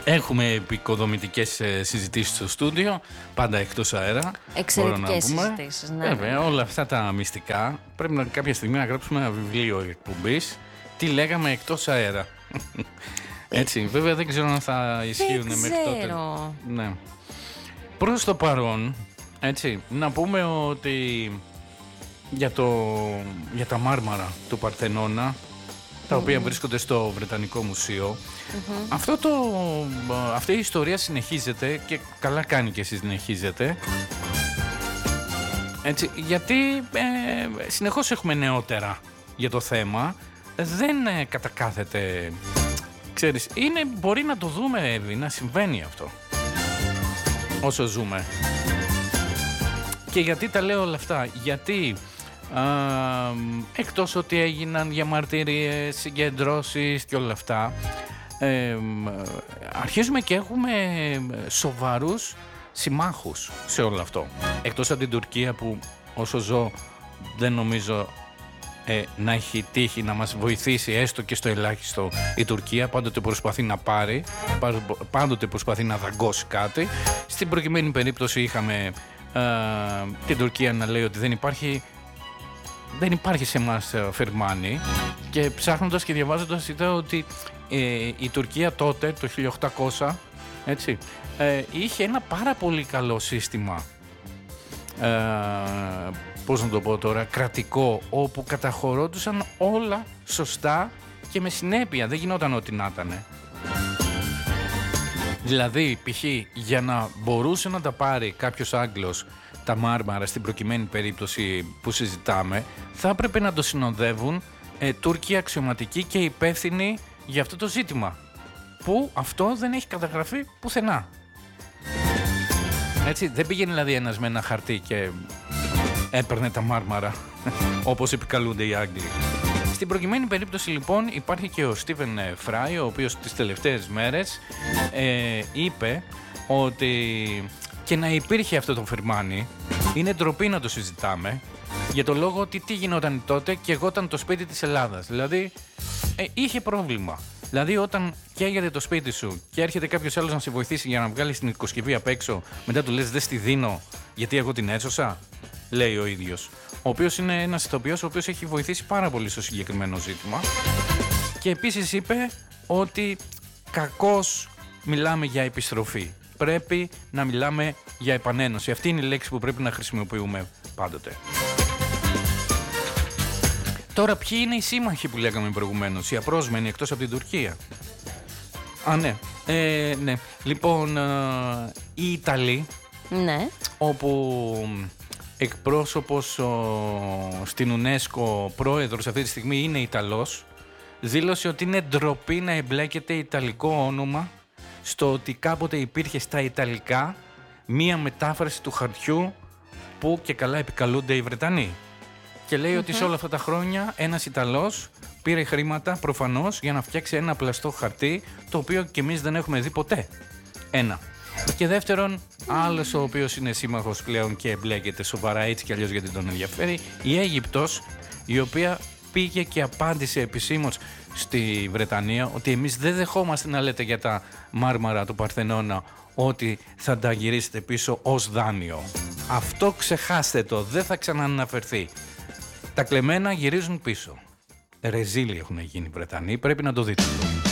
Έχουμε επικοδομητικές συζητήσεις στο στούντιο, πάντα εκτός αέρα. Εξαιρετικές συζητήσεις, ναι. Βέβαια, όλα αυτά τα μυστικά πρέπει κάποια στιγμή να γράψουμε ένα βιβλίο εκπομπής. Τι λέγαμε εκτός αέρα. Έτσι, βέβαια δεν ξέρω αν θα ισχύουν μέχρι τότε. Ναι. Προς το παρόν, έτσι, να πούμε ότι για τα μάρμαρα του Παρθενώνα, τα οποία βρίσκονται στο Βρετανικό Μουσείο, αυτή η ιστορία συνεχίζεται και καλά κάνει και συνεχίζεται. Έτσι, γιατί συνεχώς έχουμε νεότερα για το θέμα, δεν κατακάθεται, ξέρεις, μπορεί να το δούμε, να συμβαίνει αυτό όσο ζούμε. Και γιατί τα λέω όλα αυτά? Γιατί εκτός ότι έγιναν διαμαρτυρίες, συγκεντρώσεις και όλα αυτά, αρχίζουμε και έχουμε σοβαρούς συμμάχους σε όλο αυτό. Εκτός από την Τουρκία, που όσο ζω δεν νομίζω να έχει τύχει να μας βοηθήσει έστω και στο ελάχιστο η Τουρκία. Πάντοτε προσπαθεί να πάρει, πάντοτε προσπαθεί να δαγκώσει κάτι. Στην προκειμένη περίπτωση είχαμε την Τουρκία να λέει ότι δεν υπάρχει σε εμάς φερμάνι, και ψάχνοντας και διαβάζοντας είδα ότι η Τουρκία τότε το 1800, έτσι, είχε ένα πάρα πολύ καλό σύστημα, πώς να το πω τώρα, κρατικό, όπου καταχωρόντουσαν όλα σωστά και με συνέπεια, δεν γινόταν ό,τι να ήτανε. Δηλαδή, π.χ. για να μπορούσε να τα πάρει κάποιος Άγγλος τα μάρμαρα, στην προκειμένη περίπτωση που συζητάμε, θα έπρεπε να το συνοδεύουν Τούρκοι αξιωματικοί και υπεύθυνοι για αυτό το ζήτημα, που αυτό δεν έχει καταγραφεί πουθενά. Έτσι, δεν πήγαινε δηλαδή ένας με ένα χαρτί και έπαιρνε τα μάρμαρα όπως επικαλούνται οι Άγγλοι. Στην προκειμένη περίπτωση λοιπόν υπάρχει και ο Στίβεν Φράι, ο οποίος τις τελευταίες μέρες είπε ότι και να υπήρχε αυτό το φερμάνι, είναι ντροπή να το συζητάμε, για το λόγο ότι τι γινόταν τότε και εγώταν το σπίτι της Ελλάδας. Δηλαδή είχε πρόβλημα. Δηλαδή όταν καίγεται το σπίτι σου και έρχεται κάποιος άλλος να σε βοηθήσει για να βγάλεις την οικοσκευή απ' έξω, μετά του λες δεν στη δίνω γιατί εγώ την έσωσα, λέει ο ίδιος. Ο οποίος είναι ένας ηθοποιός ο οποίος έχει βοηθήσει πάρα πολύ στο συγκεκριμένο ζήτημα. Και επίσης είπε ότι κακώς μιλάμε για επιστροφή. Πρέπει να μιλάμε για επανένωση. Αυτή είναι η λέξη που πρέπει να χρησιμοποιούμε πάντοτε. Τώρα, ποιοι είναι οι σύμμαχοι που λέγαμε προηγουμένως, οι απρόσμενοι εκτός από την Τουρκία? Ναι. Ναι. Λοιπόν, οι Ιταλοί, ναι, όπου εκπρόσωπος στην UNESCO, πρόεδρος αυτή τη στιγμή είναι Ιταλός, δήλωσε ότι είναι ντροπή να εμπλέκεται ιταλικό όνομα στο ότι κάποτε υπήρχε στα Ιταλικά μία μετάφραση του χαρτιού που και καλά επικαλούνται οι Βρετανοί. Και λέει ότι σε όλα αυτά τα χρόνια ένας Ιταλός πήρε χρήματα προφανώς για να φτιάξει ένα πλαστό χαρτί, το οποίο και εμείς δεν έχουμε δει ποτέ. Ένα. Και δεύτερον, άλλος ο οποίος είναι σύμμαχος πλέον και εμπλέκεται σοβαρά έτσι κι αλλιώς γιατί τον ενδιαφέρει, η Αίγυπτος, η οποία πήγε και απάντησε επισήμως στη Βρετανία ότι εμείς δεν δεχόμαστε να λέτε για τα μάρμαρα του Παρθενώνα ότι θα τα γυρίσετε πίσω ως δάνειο. Αυτό ξεχάστε το, δεν θα ξανααναφερθεί. Τα κλεμμένα γυρίζουν πίσω. Ρεζίλοι έχουν γίνει οι Βρετανοί, πρέπει να το δείτε αυτό.